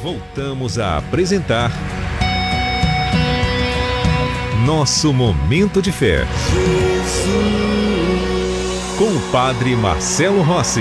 Voltamos a apresentar Nosso Momento de Fé. Com o Padre Marcelo Rossi.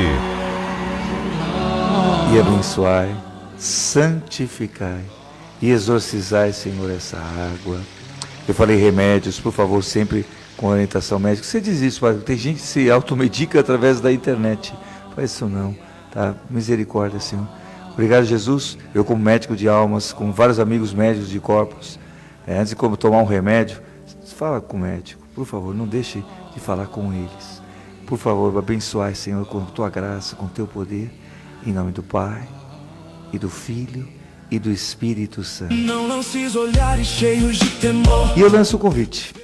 E abençoai, santificai e exorcizai, Senhor, essa água. Eu falei remédios, por favor, sempre com orientação médica. Você diz isso, Padre, tem gente que se automedica através da internet. Faz isso não, tá? Misericórdia, Senhor. Obrigado, Jesus. Eu, como médico de almas, com vários amigos médicos de corpos, antes de tomar um remédio, fala com o médico, por favor, não deixe de falar com eles. Por favor, abençoai, Senhor, com tua graça, com teu poder, em nome do Pai, e do Filho, e do Espírito Santo. Não lances olhares cheios de temor. E eu lanço o convite.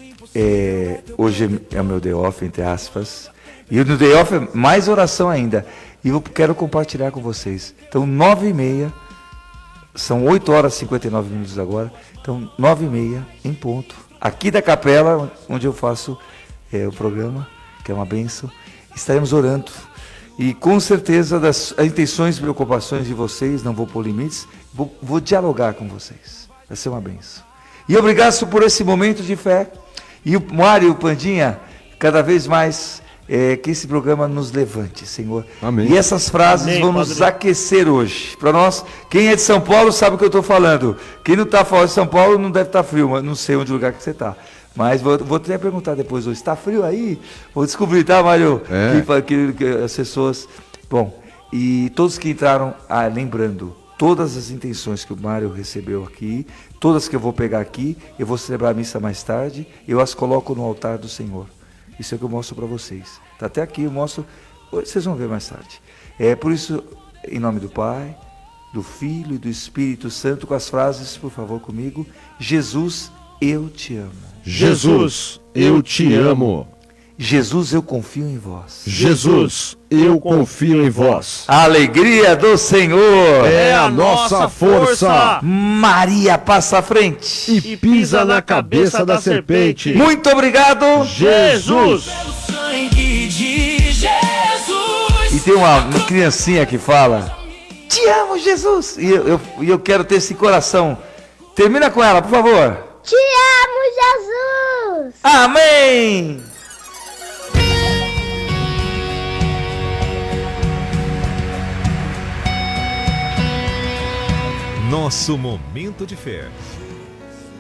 Hoje é o meu day off, entre aspas, e no day off é mais oração ainda. E eu quero compartilhar com vocês. Então, 9h30, são 8 horas e 59 minutos agora. Então, 9h30 em ponto, aqui da capela, onde eu faço o programa, que é uma bênção, estaremos orando. E com certeza, das intenções e preocupações de vocês, não vou pôr limites, vou dialogar com vocês. Vai ser uma bênção. E obrigado por esse momento de fé. E o Mário e o Pandinha, cada vez mais... que esse programa nos levante, Senhor. Amém. E essas frases vão nos aquecer hoje. Para nós, quem é de São Paulo sabe o que eu estou falando. Quem não está fora de São Paulo não deve estar frio, mas não sei onde lugar que você está. Mas vou até perguntar depois hoje, está frio aí? Vou descobrir, tá, Mário? Que as pessoas... Bom, e todos que entraram, lembrando, todas as intenções que o Mário recebeu aqui, todas que eu vou pegar aqui, eu vou celebrar a missa mais tarde, eu as coloco no altar do Senhor. Isso é o que eu mostro para vocês. Tá até aqui, eu mostro, vocês vão ver mais tarde. Por isso, em nome do Pai, do Filho e do Espírito Santo, com as frases, por favor, comigo. Jesus, eu te amo. Jesus, eu te amo. Jesus, eu confio em vós. Jesus, eu confio em vós. A alegria do Senhor é a nossa força. Maria passa à frente e pisa na cabeça da serpente. Muito obrigado, Jesus. E tem uma criancinha que fala: te amo, Jesus. E eu quero ter esse coração. Termina com ela, por favor. Te amo, Jesus. Amém. Nosso Momento de Fé.